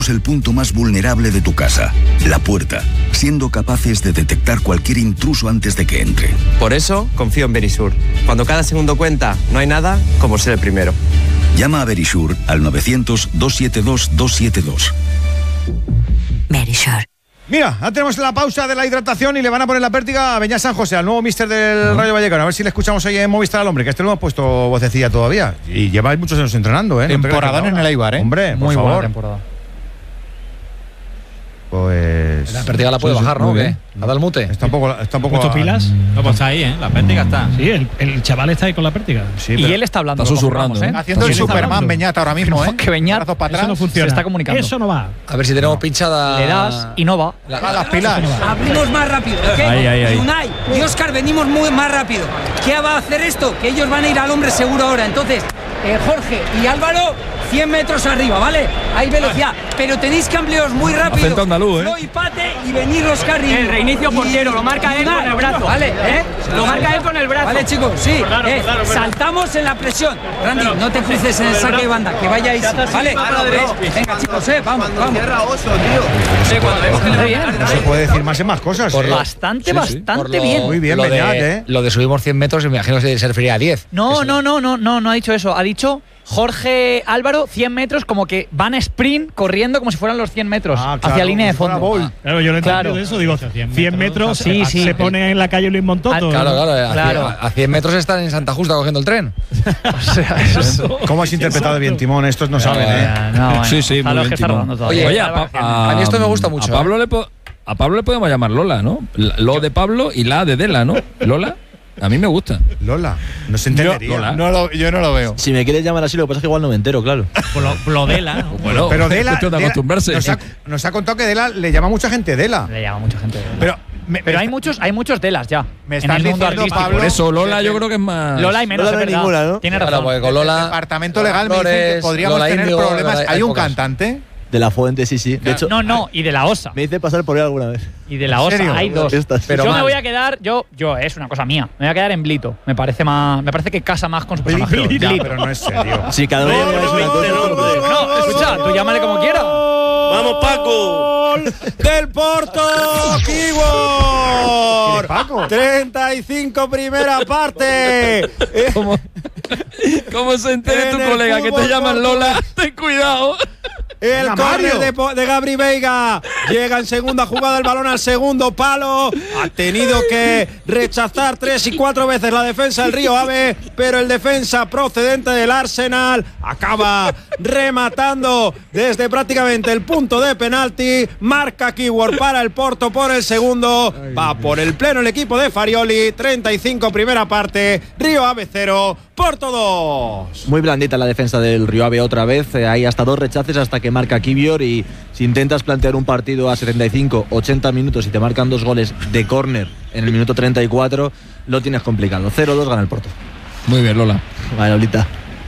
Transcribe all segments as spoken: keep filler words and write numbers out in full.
el punto más vulnerable de tu casa, la puerta, siendo capaces de detectar cualquier intruso antes de que entre. Por eso confío en Verisur. Cuando cada segundo cuenta, no hay nada como ser el primero. Llama a Verisur al novecientos, doscientos setenta y dos, doscientos setenta y dos. Verisur. Mira, ya tenemos la pausa de la hidratación y le van a poner la pértiga a Beñat San José, al nuevo míster del uh-huh. Rayo Vallecano. A ver si le escuchamos ahí en Movistar al hombre, que este no hemos puesto vocecilla todavía. Y lleváis muchos años entrenando, ¿eh? Temporadón en el Eibar, ¿eh? Hombre, muy por buena favor. temporada. Pues... La pértiga la puede sí, bajar, ¿no? ¿Qué? ¿Ha dado el mute? Está un poco... Está un poco ¿Puesto pilas? No, pues está ahí, ¿eh? La pértiga está. Sí, el, el chaval está ahí con la pértiga. Sí, y él está hablando. Está susurrando, ¿eh? Haciendo el Superman Beñat ahora mismo, ¿eh? Que Beñat eso no funciona. se está comunicando. Eso no va. A ver si tenemos no. pinchada. Le das y no va. La, las pilas. Abrimos más rápido, ¿ok? Ahí, ahí, ahí. Y Unai y Óscar venimos muy más rápido. ¿Qué va a hacer esto? Que ellos van a ir al hombre seguro ahora. Entonces, eh, Jorge y Álvaro, cien metros arriba, ¿vale? Hay velocidad. Pero tenéis que ampliaros muy rápido. Acento andaluz, ¿eh? Flo y Pate y venir Óscar y... El reinicio portero, lo marca él con el brazo. Vale, ¿eh? Lo marca él con el brazo. Vale, chicos, sí. Claro, eh, claro, claro. Saltamos en la presión. Randy, no te cruces en el saque de banda, que vayáis, ¿vale? Venga, chicos, eh, vamos, vamos. No se puede decir más en más cosas. Por ¿eh? bastante, Sí, sí. bastante Lo, bien. Muy bien, lo Beñat, de, ¿eh? Lo de subimos cien metros, me imagino que se refería a diez. No, no, no, no, no, no ha dicho eso. Ha dicho Jorge Álvaro, cien metros, como que van a sprint corriendo como si fueran los cien metros Ah, claro, hacia línea de como si fondo. fuera Bolt. Claro, yo lo he Claro. entendido eso. Digo, cien metros, Sí, se, sí. se pone en la calle Luis Montoto. Claro, claro. A, Claro. a cien metros están en Santa Justa cogiendo el tren. O sea, eso. ¿Cómo has interpretado bien, Timón? Estos no saben, ¿eh? No, bueno, Sí, sí, a muy los bien, que está Timón. rodando todavía. Oye, Oye, a, Pa- a mí esto me gusta mucho, A Pablo, le, po- a Pablo le podemos llamar Lola, ¿no? La- Lo de Pablo y la de Dela, ¿no? Lola. A mí me gusta. Lola, no se entendería. Lola. No lo, yo no lo veo. Si me quieres llamar así, lo que pasa es que igual no me entero, claro. Blodela, ¿no? Bueno, Pero es Dela, cuestión de Dela acostumbrarse. nos, ha, nos ha contado que Dela le llama a mucha gente Dela. Le llama mucha gente. Pero, me, Pero me hay muchos, hay muchos Delas ya. Me en estás el mundo diciendo, artístico. Pablo, Por eso, Lola yo creo que es más… Lola hay menos, Lola no es hay verdad. ninguna, ¿no? Tiene Claro, razón. porque con Lola. El departamento legal me Flores, dicen que podríamos Lola tener Índigo, problemas. Lola- ¿Hay hay un pocas. cantante? De la Fuente, sí, sí. De hecho, No, no, y de la Osa. me hice pasar por él alguna vez. Y de la Osa serio? hay dos. Estas. Pero yo me mal. voy a quedar, yo, yo, es una cosa mía. Me voy a quedar en Blito. Me parece más, me parece que casa más con su personaje. Ya, Blito. pero no es serio. Sí, cada uno llamáis una cosa. No, escucha, tú llámale como quieras. ¡Vamos, Paco! ¡Del Porto! ¡Kibor! Paco? treinta y cinco primera parte. ¿Cómo, cómo se entere En tu el colega que te fútbol llaman Lola? Ten cuidado. El Venga, córner Mario. de, Po- de Gabri Veiga. Llega en segunda jugada el balón al segundo palo. Ha tenido que rechazar tres y cuatro veces la defensa del Río Ave, pero el defensa procedente del Arsenal acaba rematando desde prácticamente el punto de penalti. Marca Kibor para el Porto por el segundo. Va por el pleno el equipo de Farioli. treinta y cinco primera parte. Río Ave cero, Porto dos. Muy blandita la defensa del Río Ave otra vez. Eh, hay hasta dos rechaces hasta que marca Kivior. Y si intentas plantear un partido a setenta y cinco, ochenta minutos y te marcan dos goles de córner en el minuto treinta y cuatro, lo tienes complicado. cero dos gana el Porto. Muy bien, Lola. Vale, Lolita.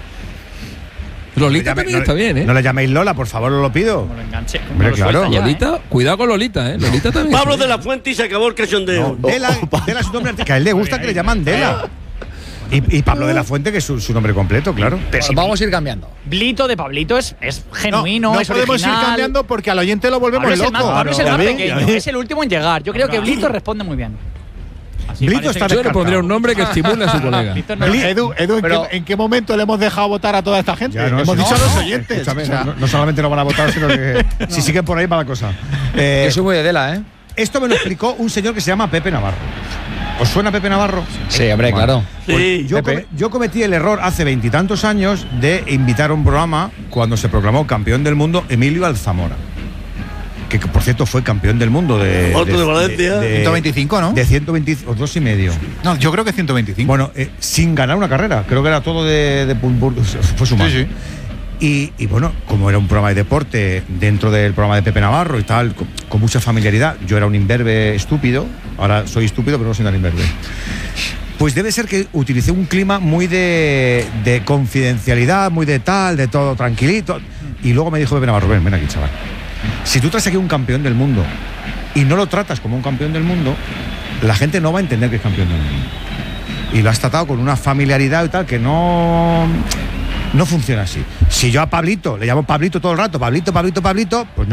Lolita No le también llame- está bien, ¿eh? No le llaméis Lola, por favor, os lo pido. Como lo enganché. como Hombre, lo claro. suelta ya, Lolita, cuidado con Lolita, ¿eh? Lolita también. Pablo de la Fuente y se acabó el cachondeo. No, Dela, Dela es un nombre artístico. A él le gusta que le llaman Dela. Y, y Pablo de la Fuente, que es su, su nombre completo, claro. Bueno, vamos a ir cambiando. Blito de Pablito es, es genuino, no es podemos original. ir cambiando porque al oyente lo volvemos Pablo es el loco. más, Pablo es el Ya más ves, pequeño, ya ves. es el último en llegar. Yo creo que Blito responde muy bien. Blito está Yo le descartado. pondría un nombre que estimule a su colega. Blito no- Bli- Edu, Edu, ¿en, Pero- qué, en qué momento le hemos dejado votar a toda esta gente? Ya, no, hemos si dicho no, a los no, oyentes. escúchame, O sea, no, no solamente no van a votar, sino que si siguen por ahí va la cosa. Eh, Yo soy muy de Dela, ¿eh? esto me lo explicó un señor que se llama Pepe Navarro. ¿Os suena Pepe Navarro? Sí, hombre, Bueno. claro. Sí. Yo, come- yo cometí el error hace veintitantos años de invitar a un programa cuando se proclamó campeón del mundo Emilio Alzamora, que, que, por cierto fue campeón del mundo de, Otro de Valencia. ciento veinticinco, ¿no? de ciento veinte o dos y medio. No, yo creo que ciento veinticinco. Bueno, eh, sin ganar una carrera, creo que era todo de, de pum, pum, fue su mano. Sí, sí. Y, y bueno, como era un programa de deporte dentro del programa de Pepe Navarro y tal, con, con mucha familiaridad, yo era un imberbe estúpido, ahora soy estúpido pero no soy tan imberbe. Pues debe ser que utilicé un clima muy de, de confidencialidad, muy de tal, de todo tranquilito. Y luego me dijo Pepe Navarro, ven, ven aquí, chaval. Si tú traes aquí un campeón del mundo y no lo tratas como un campeón del mundo, la gente no va a entender que es campeón del mundo. Y lo has tratado con una familiaridad y tal que no… No funciona así. Si yo a Pablito le llamo Pablito todo el rato, Pablito, Pablito, Pablito, pues no.